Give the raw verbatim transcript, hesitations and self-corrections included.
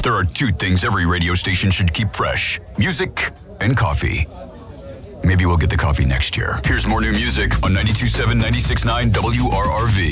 There are two things every radio station should keep fresh: music and coffee. Maybe we'll get the coffee next year. Here's more new music on ninety-two point seven, ninety-six point nine W R R V.